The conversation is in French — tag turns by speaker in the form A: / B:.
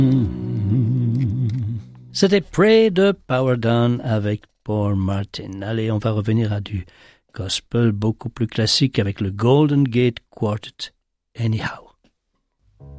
A: C'était Pray de Power Down avec Paul Martin. Allez, on va revenir à du gospel beaucoup plus classique avec le Golden Gate Quartet, Anyhow.